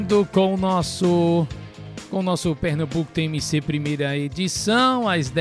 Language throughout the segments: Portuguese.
Com o nosso Pernambuco TMC primeira edição, às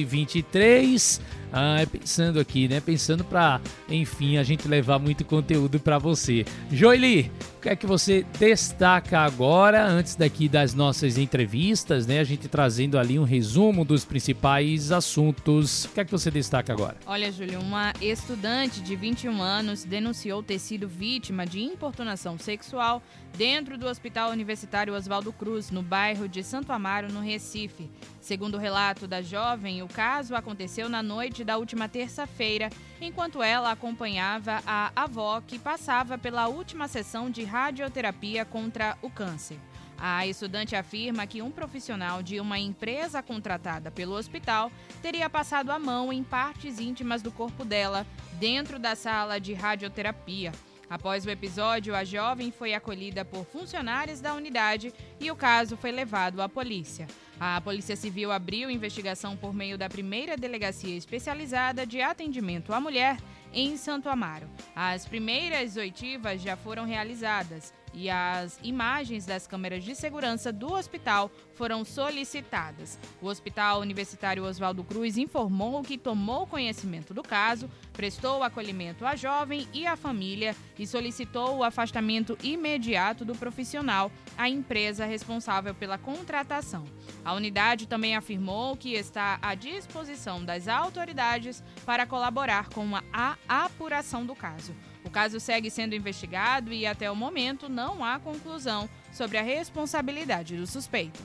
10h23. Pensando aqui, né? Pensando para, enfim, a gente levar muito conteúdo para você. Joely, o que é que você destaca agora, antes daqui das nossas entrevistas, né? A gente trazendo ali um resumo dos principais assuntos. O que é que você destaca agora? Olha, Júlio, uma estudante de 21 anos denunciou ter sido vítima de importunação sexual dentro do Hospital Universitário Oswaldo Cruz, no bairro de Santo Amaro, no Recife. Segundo o relato da jovem, o caso aconteceu na noite da última terça-feira, enquanto ela acompanhava a avó que passava pela última sessão de radioterapia contra o câncer. A estudante afirma que um profissional de uma empresa contratada pelo hospital teria passado a mão em partes íntimas do corpo dela, dentro da sala de radioterapia. Após o episódio, a jovem foi acolhida por funcionários da unidade e o caso foi levado à polícia. A Polícia Civil abriu investigação por meio da primeira delegacia especializada de atendimento à mulher em Santo Amaro. As primeiras oitivas já foram realizadas e as imagens das câmeras de segurança do hospital foram solicitadas. O Hospital Universitário Oswaldo Cruz informou que tomou conhecimento do caso, prestou acolhimento à jovem e à família e solicitou o afastamento imediato do profissional à empresa responsável pela contratação. A unidade também afirmou que está à disposição das autoridades para colaborar com a apuração do caso. O caso segue sendo investigado e, até o momento, não há conclusão sobre a responsabilidade do suspeito.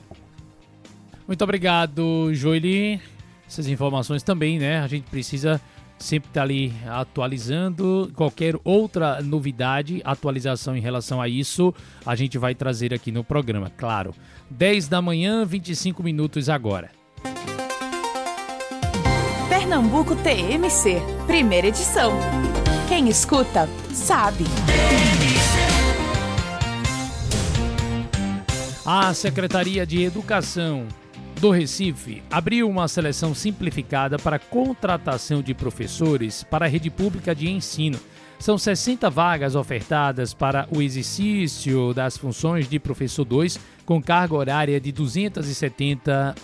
Muito obrigado, Joely. Essas informações também, né? A gente precisa sempre estar ali atualizando. Qualquer outra novidade, atualização em relação a isso, a gente vai trazer aqui no programa, claro. 10 da manhã, 25 minutos agora. Pernambuco TMC, primeira edição. Quem escuta, sabe. A Secretaria de Educação do Recife abriu uma seleção simplificada para contratação de professores para a rede pública de ensino. São 60 vagas ofertadas para o exercício das funções de professor 2, com carga horária de 270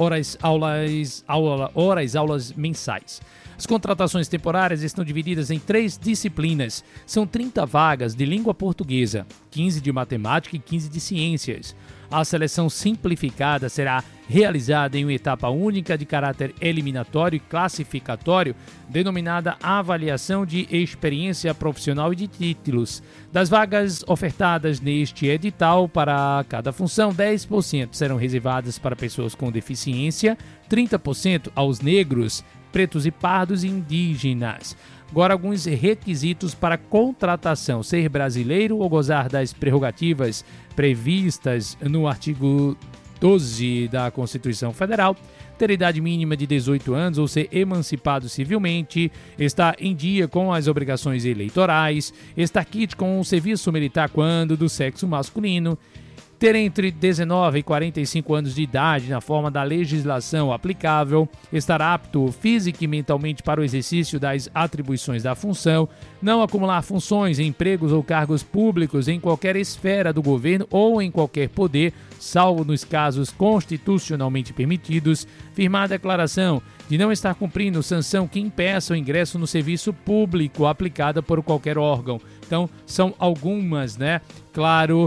aulas mensais. As contratações temporárias estão divididas em 3 disciplinas. São 30 vagas de língua portuguesa, 15 de matemática e 15 de ciências. A seleção simplificada será realizada em uma etapa única de caráter eliminatório e classificatório, denominada Avaliação de Experiência Profissional e de Títulos. Das vagas ofertadas neste edital, para cada função, 10% serão reservadas para pessoas com deficiência, 30% aos negros, pretos e pardos e indígenas. Agora, alguns requisitos para contratação: ser brasileiro ou gozar das prerrogativas previstas no artigo 12 da Constituição Federal, ter idade mínima de 18 anos ou ser emancipado civilmente, estar em dia com as obrigações eleitorais, estar quite com o serviço militar quando do sexo masculino, ter entre 19 e 45 anos de idade na forma da legislação aplicável, estar apto física e mentalmente para o exercício das atribuições da função, não acumular funções, empregos ou cargos públicos em qualquer esfera do governo ou em qualquer poder, salvo nos casos constitucionalmente permitidos, firmar a declaração de não estar cumprindo sanção que impeça o ingresso no serviço público aplicada por qualquer órgão. Então, são algumas, né? Claro,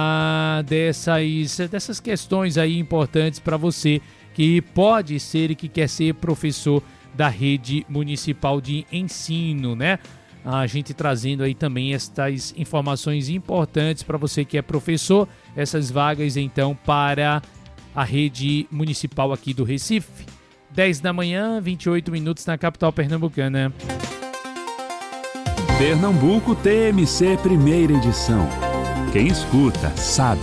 dessas questões aí importantes para você que pode ser e que quer ser professor da rede municipal de ensino, né? A gente trazendo aí também estas informações importantes para você que é professor, essas vagas então para a rede municipal aqui do Recife. 10 da manhã, 28 minutos na capital pernambucana. Pernambuco TMC, primeira edição. Quem escuta, sabe.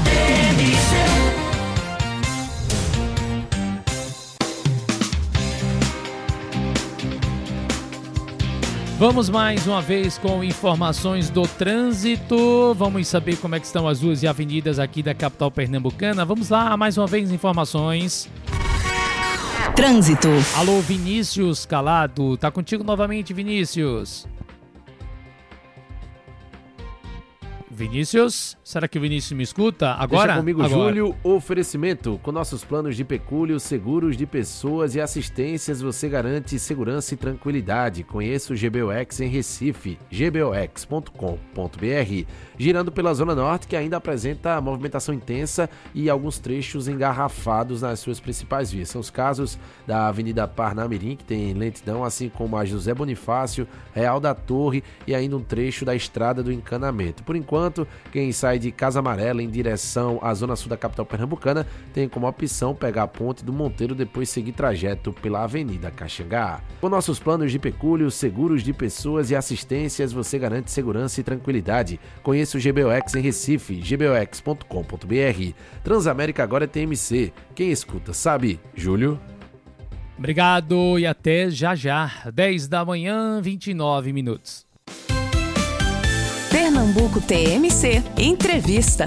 Vamos mais uma vez com informações do trânsito. Vamos saber como é que estão as ruas e avenidas aqui da capital pernambucana. Vamos lá, mais uma vez informações. Trânsito. Alô, Vinícius Calado. Tá contigo novamente, Vinícius. Vinícius, será que o Vinícius me escuta agora? Deixa comigo, agora. Júlio. Oferecimento. Com nossos planos de pecúlio, seguros de pessoas e assistências, você garante segurança e tranquilidade. Conheça o GBOX em Recife, gbox.com.br. Girando pela Zona Norte, que ainda apresenta movimentação intensa e alguns trechos engarrafados nas suas principais vias. São os casos da Avenida Parnamirim, que tem lentidão, assim como a José Bonifácio, Real da Torre e ainda um trecho da Estrada do Encanamento. Por enquanto, quem sai de Casa Amarela em direção à zona sul da capital pernambucana tem como opção pegar a ponte do Monteiro, depois seguir trajeto pela Avenida Caxangá. Com nossos planos de pecúlio, seguros de pessoas e assistências, você garante segurança e tranquilidade. Conheça o GBOX em Recife, gbox.com.br. Transamérica agora é TMC. Quem escuta sabe. Júlio. Obrigado e até já já. 10 da manhã, 29 minutos. Pernambuco TMC. Entrevista.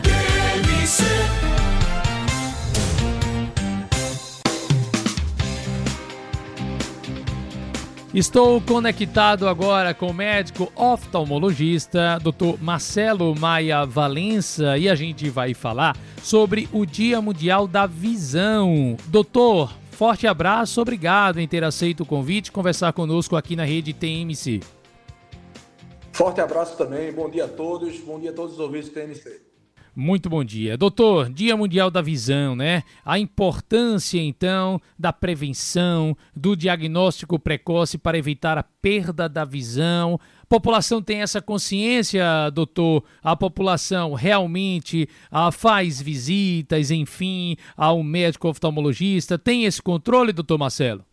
Estou conectado agora com o médico oftalmologista, Dr. Marcelo Maia Valença, e a gente vai falar sobre o Dia Mundial da Visão. Doutor, forte abraço, obrigado em ter aceito o convite e conversar conosco aqui na rede TMC. Forte abraço também, bom dia a todos os ouvintes do TMC. Muito bom dia. Doutor, Dia Mundial da Visão, né? A importância, então, da prevenção, do diagnóstico precoce para evitar a perda da visão. A população tem essa consciência, doutor? A população realmente faz visitas, enfim, ao médico oftalmologista? Tem esse controle, doutor Marcelo?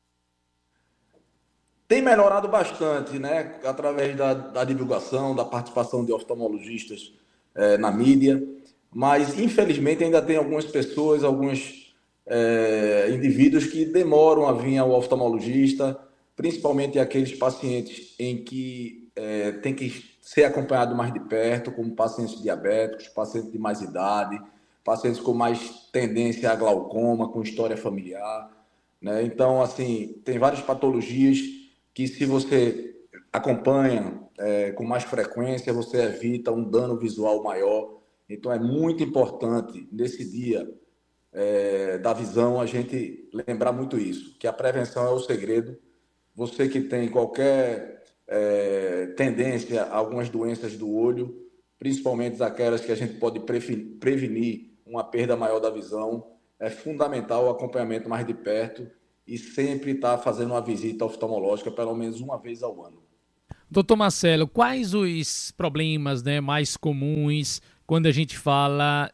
Tem melhorado bastante, né? Através da divulgação, da participação de oftalmologistas na mídia, mas infelizmente ainda tem algumas pessoas, alguns indivíduos que demoram a vir ao oftalmologista, principalmente aqueles pacientes em que tem que ser acompanhado mais de perto, como pacientes diabéticos, pacientes de mais idade, pacientes com mais tendência a glaucoma, com história familiar, né? Então, assim, tem várias patologias que, se você acompanha com mais frequência, você evita um dano visual maior. Então, é muito importante, nesse dia da visão, a gente lembrar muito isso, que a prevenção é o segredo. Você que tem qualquer tendência a algumas doenças do olho, principalmente aquelas que a gente pode prevenir uma perda maior da visão, é fundamental o acompanhamento mais de perto e sempre estar fazendo uma visita oftalmológica pelo menos uma vez ao ano. Doutor Marcelo, quais os problemas, né, mais comuns quando a gente fala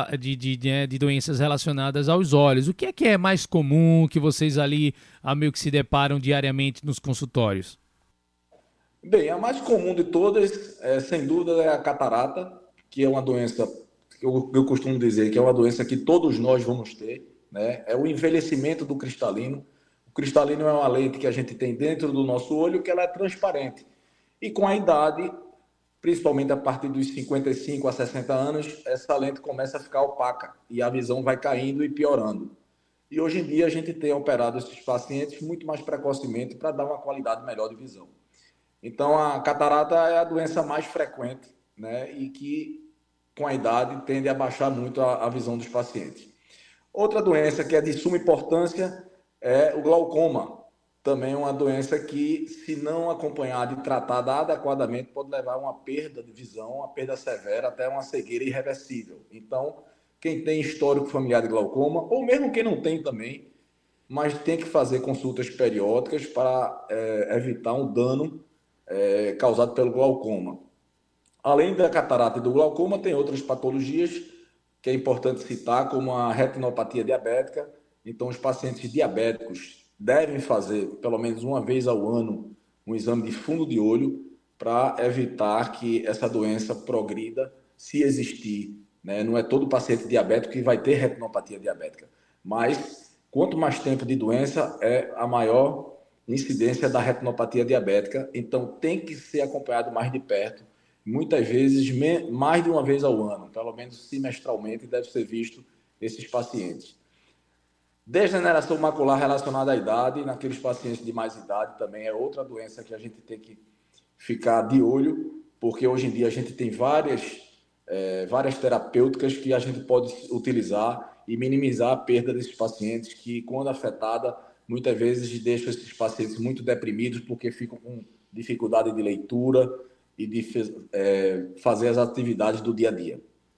de doenças relacionadas aos olhos? O que é mais comum que vocês ali meio que se deparam diariamente nos consultórios? Bem, a mais comum de todas, sem dúvida, é a catarata, que é uma doença que eu costumo dizer que é uma doença que todos nós vamos ter, né? É o envelhecimento do cristalino. O cristalino é uma lente que a gente tem dentro do nosso olho, que ela é transparente. E com a idade, principalmente a partir dos 55 a 60 anos, essa lente começa a ficar opaca e a visão vai caindo e piorando. E hoje em dia a gente tem operado esses pacientes muito mais precocemente para dar uma qualidade melhor de visão. Então a catarata é a doença mais frequente, né, e que com a idade tende a baixar muito a visão dos pacientes. Outra doença que é de suma importância é o glaucoma. Também é uma doença que, se não acompanhada e tratada adequadamente, pode levar a uma perda de visão, uma perda severa, até uma cegueira irreversível. Então, quem tem histórico familiar de glaucoma, ou mesmo quem não tem também, mas tem que fazer consultas periódicas para evitar um dano causado pelo glaucoma. Além da catarata e do glaucoma, tem outras patologias que é importante citar, como a retinopatia diabética. Então, os pacientes diabéticos devem fazer, pelo menos uma vez ao ano, um exame de fundo de olho para evitar que essa doença progrida, se existir, né? Não é todo paciente diabético que vai ter retinopatia diabética, mas quanto mais tempo de doença, é a maior incidência da retinopatia diabética. Então, tem que ser acompanhado mais de perto, muitas vezes mais de uma vez ao ano, pelo menos semestralmente deve ser visto esses pacientes. Degeneração macular relacionada à idade, naqueles pacientes de mais idade, também é outra doença que a gente tem que ficar de olho, porque hoje em dia a gente tem várias várias terapêuticas que a gente pode utilizar e minimizar a perda desses pacientes que, quando afetada, muitas vezes deixam esses pacientes muito deprimidos porque ficam com dificuldade de leitura e de fazer as atividades do dia a dia.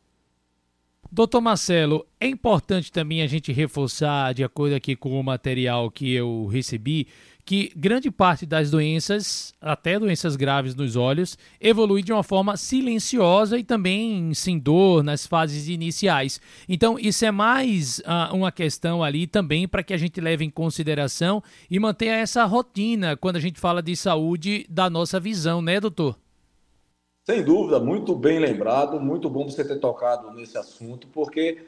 Doutor Marcelo, é importante também a gente reforçar, de acordo aqui com o material que eu recebi, que grande parte das doenças, até doenças graves nos olhos, evolui de uma forma silenciosa e também sem dor nas fases iniciais. Então, isso é mais uma questão ali também para que a gente leve em consideração e mantenha essa rotina quando a gente fala de saúde da nossa visão, né, doutor? Sem dúvida, muito bem lembrado, muito bom você ter tocado nesse assunto, porque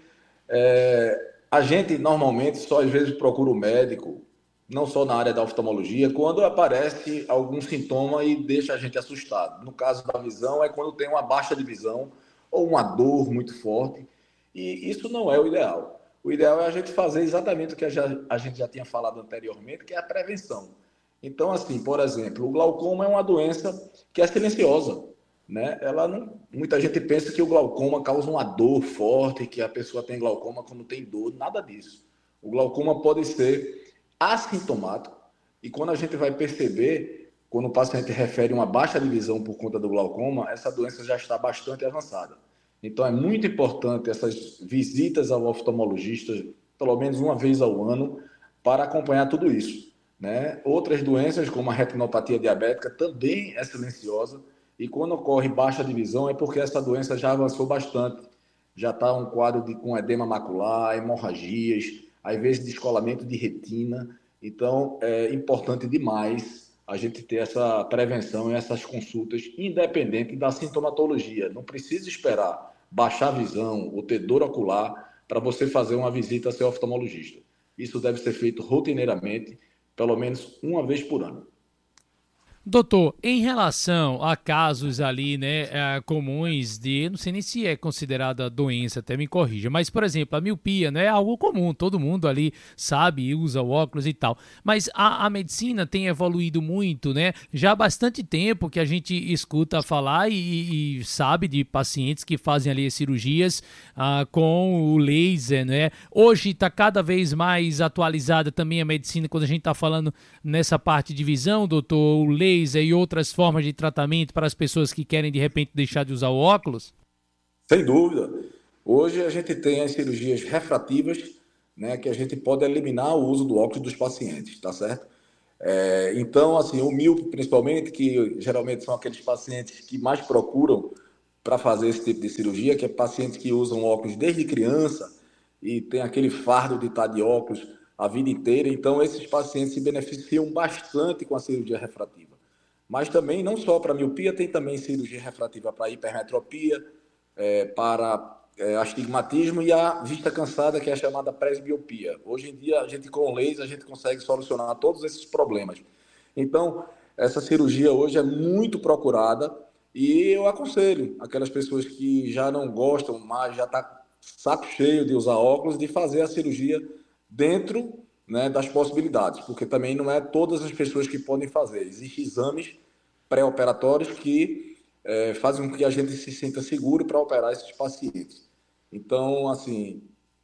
a gente normalmente só às vezes procura o médico, não só na área da oftalmologia, quando aparece algum sintoma e deixa a gente assustado. No caso da visão, é quando tem uma baixa de visão ou uma dor muito forte, e isso não é o ideal. O ideal é a gente fazer exatamente o que a gente já tinha falado anteriormente, que é a prevenção. Então, assim, por exemplo, o glaucoma é uma doença que é silenciosa, né? Muita gente pensa que o glaucoma causa uma dor forte, que a pessoa tem glaucoma quando tem dor, nada disso. O glaucoma pode ser assintomático e quando a gente vai perceber, quando o paciente refere uma baixa de visão por conta do glaucoma, essa doença já está bastante avançada. Então é muito importante essas visitas ao oftalmologista, pelo menos uma vez ao ano, para acompanhar tudo isso, né? Outras doenças, como a retinopatia diabética, também é silenciosa. E quando ocorre baixa de visão é porque essa doença já avançou bastante. Já está um quadro com edema macular, hemorragias, às vezes descolamento de retina. Então, é importante demais a gente ter essa prevenção e essas consultas, independente da sintomatologia. Não precisa esperar baixar a visão ou ter dor ocular para você fazer uma visita ao seu oftalmologista. Isso deve ser feito rotineiramente, pelo menos uma vez por ano. Doutor, em relação a casos ali, né, comuns não sei nem se é considerada doença, até me corrija, mas, por exemplo, a miopia, né, é algo comum, todo mundo ali sabe e usa o óculos e tal, mas a medicina tem evoluído muito, né, já há bastante tempo que a gente escuta falar e sabe de pacientes que fazem ali cirurgias com o laser, né, hoje está cada vez mais atualizada também a medicina quando a gente está falando nessa parte de visão, doutor, o laser e outras formas de tratamento para as pessoas que querem, de repente, deixar de usar o óculos? Sem dúvida. Hoje a gente tem as cirurgias refrativas, né, que a gente pode eliminar o uso do óculos dos pacientes, tá certo? Então, assim, o míope, principalmente, que geralmente são aqueles pacientes que mais procuram para fazer esse tipo de cirurgia, que é pacientes que usam óculos desde criança e tem aquele fardo de estar de óculos a vida inteira. Então, esses pacientes se beneficiam bastante com a cirurgia refrativa. Mas também, não só para miopia, tem também cirurgia refrativa para hipermetropia, para astigmatismo e a vista cansada, que é a chamada presbiopia. Hoje em dia, a gente com laser, a gente consegue solucionar todos esses problemas. Então, essa cirurgia hoje é muito procurada e eu aconselho aquelas pessoas que já não gostam mais, já está saco cheio de usar óculos, de fazer a cirurgia dentro, né, das possibilidades, porque também não é todas as pessoas que podem fazer. Existem exames pré-operatórios que fazem com que a gente se sinta seguro para operar esses pacientes. Então, assim,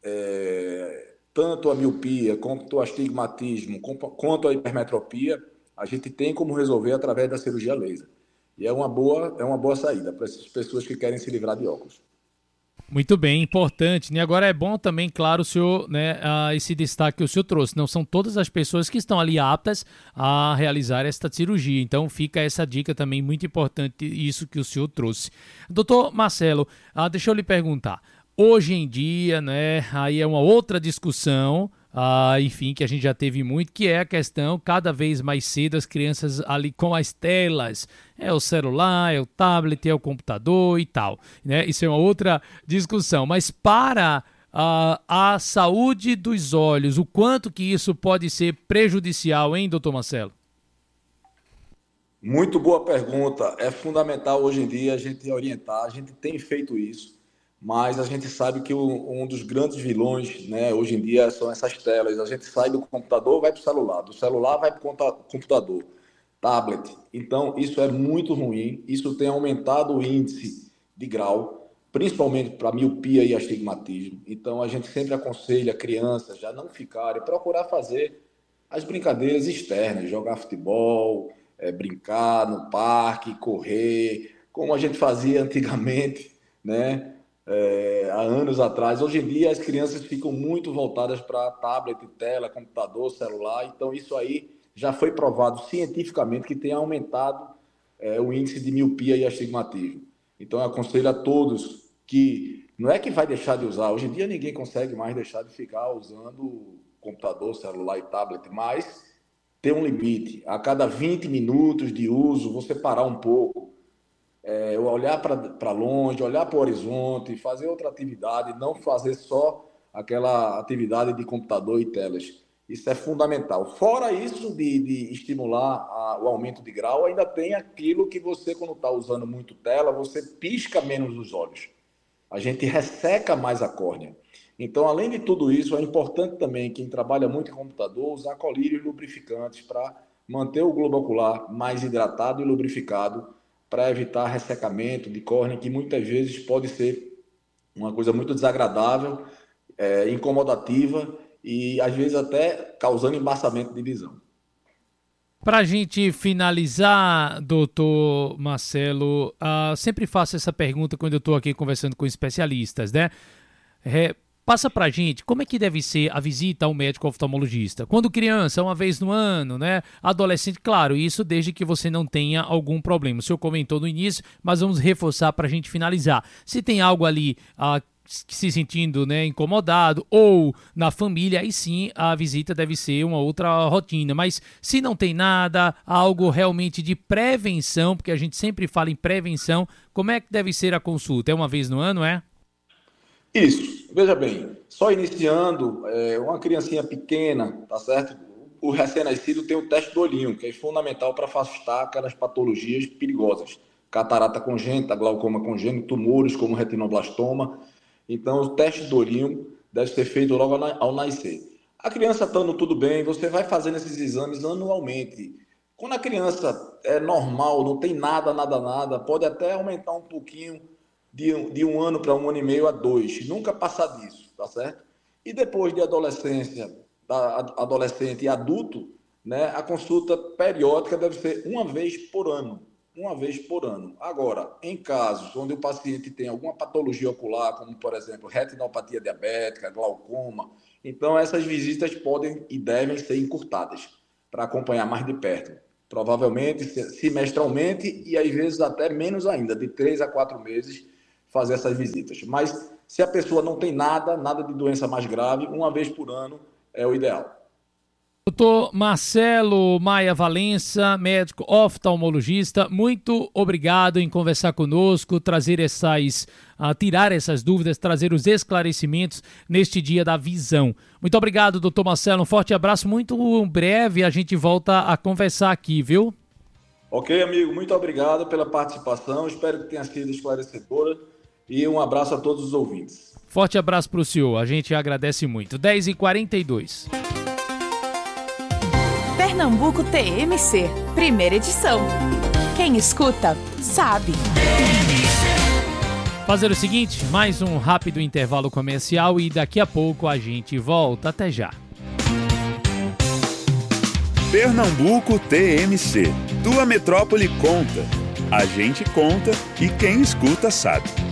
tanto a miopia, quanto o astigmatismo, quanto a hipermetropia, a gente tem como resolver através da cirurgia laser. E é uma boa saída para essas pessoas que querem se livrar de óculos. Muito bem, importante, né? Agora é bom também, claro, o senhor, né, esse destaque que o senhor trouxe. Não são todas as pessoas que estão ali aptas a realizar esta cirurgia. Então fica essa dica também muito importante, isso que o senhor trouxe. Doutor Marcelo, deixa eu lhe perguntar. Hoje em dia, né, aí é uma outra discussão, enfim, que a gente já teve muito, que é a questão, cada vez mais cedo, as crianças ali com as telas, é o celular, é o tablet, é o computador e tal, né? Isso é uma outra discussão, mas para a saúde dos olhos, o quanto que isso pode ser prejudicial, hein, doutor Marcelo? Muito boa pergunta. É fundamental hoje em dia a gente orientar, a gente tem feito isso, mas a gente sabe que um dos grandes vilões, né, hoje em dia são essas telas. A gente sai do computador, vai para o celular, do celular vai para o computador, tablet. Então, isso é muito ruim, isso tem aumentado o índice de grau, principalmente para miopia e astigmatismo. Então, a gente sempre aconselha crianças a não ficarem, procurar fazer as brincadeiras externas, jogar futebol, brincar no parque, correr, como a gente fazia antigamente, né? Há anos atrás. Hoje em dia, as crianças ficam muito voltadas para tablet, tela, computador, celular. Então, isso aí já foi provado cientificamente que tem aumentado o índice de miopia e astigmatismo. Então, eu aconselho a todos que não é que vai deixar de usar. Hoje em dia, ninguém consegue mais deixar de ficar usando computador, celular e tablet, mas tem um limite. A cada 20 minutos de uso, você parar um pouco, olhar para longe, olhar para o horizonte, fazer outra atividade, não fazer só aquela atividade de computador e telas. Isso é fundamental. Fora isso de estimular o aumento de grau, ainda tem aquilo que você, quando está usando muito tela, você pisca menos os olhos. A gente resseca mais a córnea. Então, além de tudo isso, é importante também, quem trabalha muito em computador, usar colírios lubrificantes para manter o globo ocular mais hidratado e lubrificado, para evitar ressecamento de córnea, que muitas vezes pode ser uma coisa muito desagradável, incomodativa e às vezes até causando embaçamento de visão. Para a gente finalizar, doutor Marcelo, sempre faço essa pergunta quando eu estou aqui conversando com especialistas, né? Passa pra gente como é que deve ser a visita ao médico oftalmologista. Quando criança, uma vez no ano, né? Adolescente, claro, isso desde que você não tenha algum problema. O senhor comentou no início, mas vamos reforçar pra gente finalizar. Se tem algo ali se sentindo, né, incomodado ou na família, aí sim a visita deve ser uma outra rotina. Mas se não tem nada, algo realmente de prevenção, porque a gente sempre fala em prevenção, como é que deve ser a consulta? É uma vez no ano, é? Isso, veja bem, só iniciando, uma criancinha pequena, tá certo? O recém-nascido tem o teste do olhinho, que é fundamental para afastar aquelas patologias perigosas. Catarata congênita, glaucoma congênito, tumores como retinoblastoma. Então, o teste do olhinho deve ser feito logo ao nascer. A criança estando tudo bem, você vai fazendo esses exames anualmente. Quando a criança é normal, não tem nada, pode até aumentar um pouquinho de 1 ano para 1 ano e meio a 2, nunca passar disso, tá certo? E depois de adolescente e adulto, né, a consulta periódica deve ser uma vez por ano. Agora, em casos onde o paciente tem alguma patologia ocular, como, por exemplo, retinopatia diabética, glaucoma, então essas visitas podem e devem ser encurtadas para acompanhar mais de perto. Provavelmente semestralmente e, às vezes, até menos ainda, de 3 a 4 meses, fazer essas visitas. Mas se a pessoa não tem nada de doença mais grave, uma vez por ano é o ideal. Doutor Marcelo Maia Valença, médico oftalmologista, muito obrigado em conversar conosco, tirar essas dúvidas, trazer os esclarecimentos neste dia da visão. Muito obrigado, doutor Marcelo, um forte abraço, muito breve a gente volta a conversar aqui, viu? Ok, amigo, muito obrigado pela participação, espero que tenha sido esclarecedora. E um abraço a todos os ouvintes. Forte abraço para o senhor, a gente agradece muito. 10h42. Pernambuco TMC, primeira edição. Quem escuta, sabe. Fazer o seguinte, mais um rápido intervalo comercial e daqui a pouco a gente volta. Até já. Pernambuco TMC, tua metrópole conta. A gente conta e quem escuta sabe.